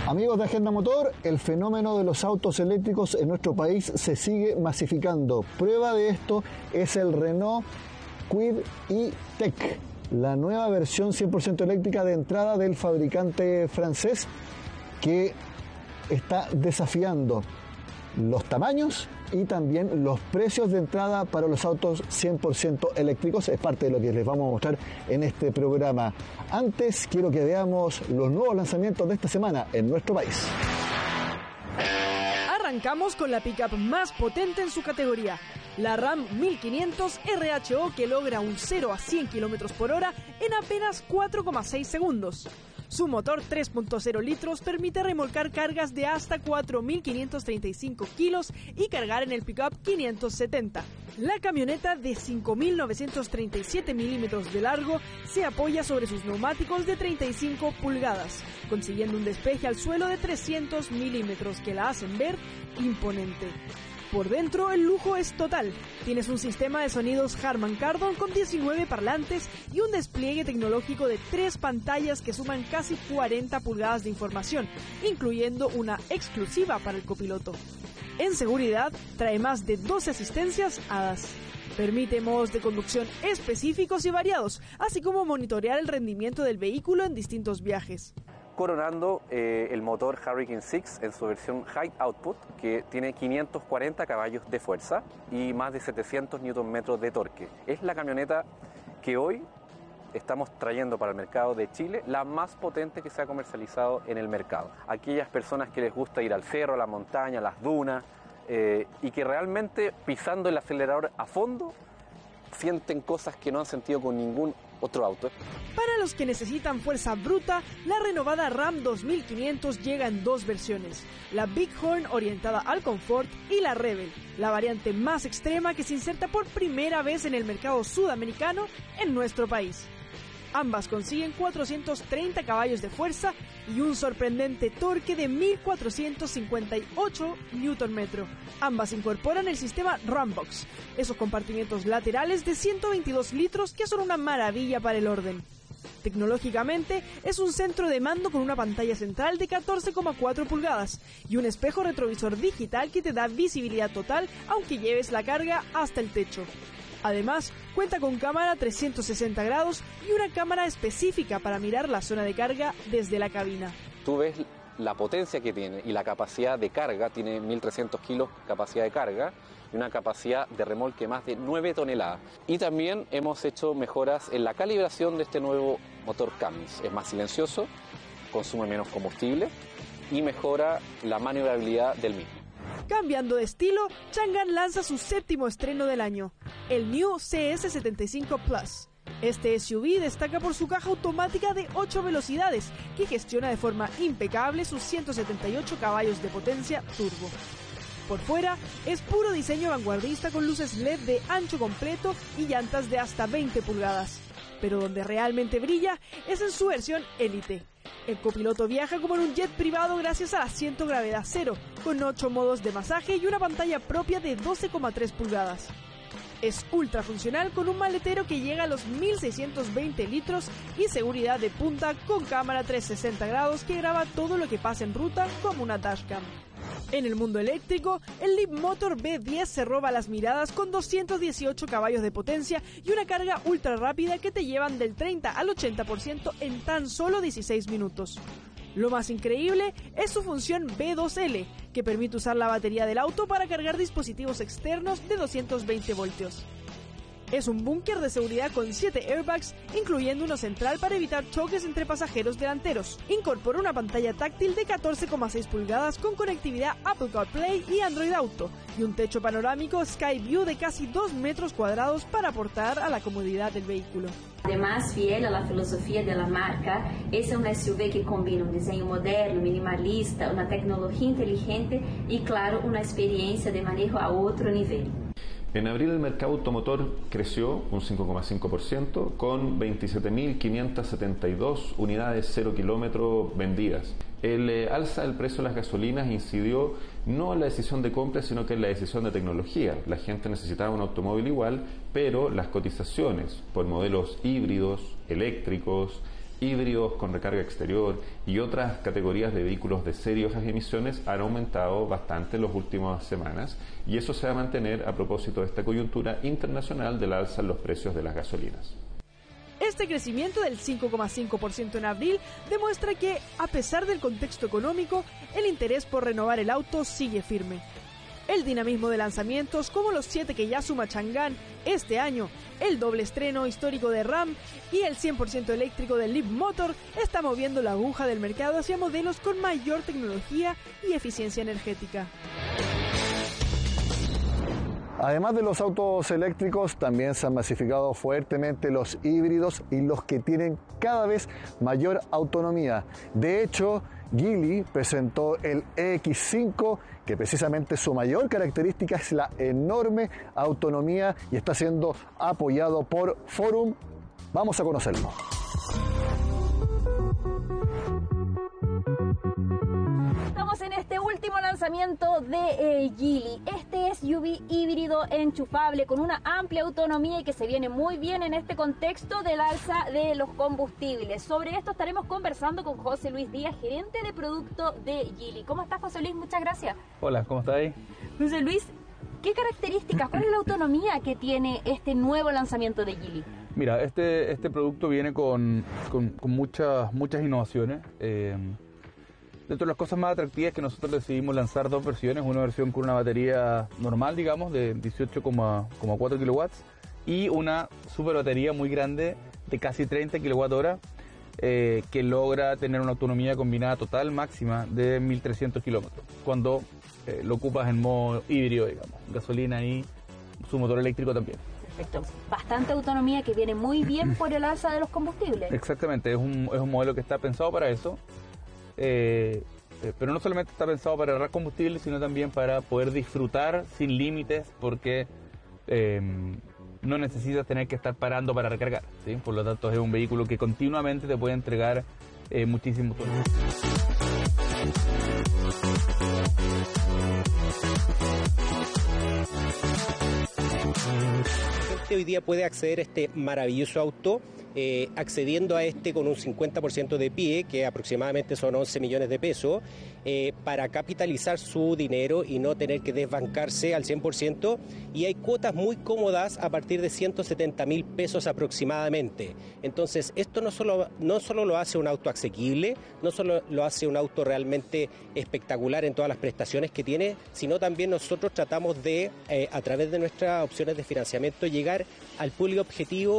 Amigos de Agenda Motor, el fenómeno de los autos eléctricos en nuestro país se sigue masificando. Prueba de esto es el Renault Kwid E-Tech, la nueva versión 100% eléctrica de entrada del fabricante francés que está desafiando los tamaños y también los precios de entrada para los autos 100% eléctricos. Es parte de lo que les vamos a mostrar en este programa. Antes, quiero que veamos los nuevos lanzamientos de esta semana en nuestro país. Arrancamos con la pickup más potente en su categoría, la Ram 1500 RHO, que logra un 0 a 100 km por hora en apenas 4,6 segundos. Su motor 3.0 litros permite remolcar cargas de hasta 4.535 kilos y cargar en el pickup 570. La camioneta de 5.937 milímetros de largo se apoya sobre sus neumáticos de 35 pulgadas, consiguiendo un despeje al suelo de 300 milímetros que la hacen ver imponente. Por dentro, el lujo es total. Tienes un sistema de sonidos Harman Kardon con 19 parlantes y un despliegue tecnológico de 3 pantallas que suman casi 40 pulgadas de información, incluyendo una exclusiva para el copiloto. En seguridad, trae más de 12 asistencias ADAS. Permite modos de conducción específicos y variados, así como monitorear el rendimiento del vehículo en distintos viajes. Coronando el motor Hurricane 6 en su versión High Output, que tiene 540 caballos de fuerza y más de 700 Nm de torque. Es la camioneta que hoy estamos trayendo para el mercado de Chile, la más potente que se ha comercializado en el mercado. Aquellas personas que les gusta ir al cerro, a la montaña, a las dunas, y que realmente pisando el acelerador a fondo sienten cosas que no han sentido con ningún otro auto. Para los que necesitan fuerza bruta, la renovada Ram 2500 llega en 2 versiones: la Bighorn, orientada al confort, y la Rebel, la variante más extrema que se inserta por primera vez en el mercado sudamericano en nuestro país. Ambas consiguen 430 caballos de fuerza y un sorprendente torque de 1458 Nm. Ambas incorporan el sistema Rambox, esos compartimientos laterales de 122 litros que son una maravilla para el orden. Tecnológicamente, es un centro de mando con una pantalla central de 14,4 pulgadas y un espejo retrovisor digital que te da visibilidad total aunque lleves la carga hasta el techo. Además, cuenta con cámara 360 grados y una cámara específica para mirar la zona de carga desde la cabina. Tú ves la potencia que tiene y la capacidad de carga, tiene 1.300 kilos capacidad de carga y una capacidad de remolque más de 9 toneladas. Y también hemos hecho mejoras en la calibración de este nuevo motor Cummins. Es más silencioso, consume menos combustible y mejora la maniobrabilidad del mismo. Cambiando de estilo, Changan lanza su 7º estreno del año, el New CS75 Plus. Este SUV destaca por su caja automática de 8 velocidades, que gestiona de forma impecable sus 178 caballos de potencia turbo. Por fuera, es puro diseño vanguardista con luces LED de ancho completo y llantas de hasta 20 pulgadas. Pero donde realmente brilla es en su versión Elite. El copiloto viaja como en un jet privado gracias al asiento gravedad cero, con 8 modos de masaje y una pantalla propia de 12,3 pulgadas. Es ultra funcional con un maletero que llega a los 1.620 litros y seguridad de punta con cámara 360 grados que graba todo lo que pasa en ruta como una dashcam. En el mundo eléctrico, el Leapmotor B10 se roba las miradas con 218 caballos de potencia y una carga ultra rápida que te llevan del 30 al 80% en tan solo 16 minutos. Lo más increíble es su función B2L, que permite usar la batería del auto para cargar dispositivos externos de 220 voltios. Es un búnker de seguridad con 7 airbags, incluyendo uno central para evitar choques entre pasajeros delanteros. Incorpora una pantalla táctil de 14,6 pulgadas con conectividad Apple CarPlay y Android Auto, y un techo panorámico Sky View de casi 2 metros cuadrados para aportar a la comodidad del vehículo. Además, fiel a la filosofía de la marca, ese es un SUV que combina un diseño moderno, minimalista, una tecnología inteligente y, claro, una experiencia de manejo a otro nivel. En abril el mercado automotor creció un 5,5% con 27.572 unidades 0 kilómetros vendidas. El alza del precio de las gasolinas incidió no en la decisión de compra, sino que en la decisión de tecnología. La gente necesitaba un automóvil igual, pero las cotizaciones por modelos híbridos, eléctricos, híbridos con recarga exterior y otras categorías de vehículos de serie bajas emisiones han aumentado bastante en las últimas semanas, y eso se va a mantener a propósito de esta coyuntura internacional del alza en los precios de las gasolinas. Este crecimiento del 5,5% en abril demuestra que, a pesar del contexto económico, el interés por renovar el auto sigue firme. El dinamismo de lanzamientos, como los 7 que ya suma Chang'an este año, el doble estreno histórico de Ram y el 100% eléctrico del Leapmotor, está moviendo la aguja del mercado hacia modelos con mayor tecnología y eficiencia energética. Además de los autos eléctricos, también se han masificado fuertemente los híbridos y los que tienen cada vez mayor autonomía. De hecho, Geely presentó el EX5, que precisamente su mayor característica es la enorme autonomía y está siendo apoyado por Forum. Vamos a conocerlo. Estamos en este último lanzamiento de Geely, este SUV híbrido enchufable con una amplia autonomía y que se viene muy bien en este contexto del alza de los combustibles. Sobre esto estaremos conversando con José Luis Díaz, gerente de producto de Geely. ¿Cómo estás, José Luis? Muchas gracias. Hola, ¿cómo estáis? José Luis, ¿qué características, cuál es la autonomía que tiene este nuevo lanzamiento de Geely? Mira, este producto viene con muchas innovaciones. Dentro de las cosas más atractivas es que nosotros decidimos lanzar dos versiones, una versión con una batería normal, digamos, de 18,4 kilowatts y una super batería muy grande de casi 30 kWh que logra tener una autonomía combinada total máxima de 1.300 kilómetros cuando lo ocupas en modo híbrido, digamos, gasolina y su motor eléctrico también. Perfecto. Bastante autonomía que viene muy bien por el alza de los combustibles. Exactamente, es un modelo que está pensado para eso. Pero no solamente está pensado para ahorrar combustible, sino también para poder disfrutar sin límites, porque no necesitas tener que estar parando para recargar, ¿sí? Por lo tanto, es un vehículo que continuamente te puede entregar muchísimo autonomía. Hoy día puede acceder a este maravilloso auto, accediendo a este con un 50% de PIE, que aproximadamente son 11 millones de pesos, para capitalizar su dinero y no tener que desbancarse al 100%, y hay cuotas muy cómodas a partir de 170.000 pesos aproximadamente. Entonces, esto no solo lo hace un auto asequible, no solo lo hace un auto realmente espectacular en todas las prestaciones que tiene, sino también nosotros tratamos de, a través de nuestras opciones de financiamiento, llegar al público objetivo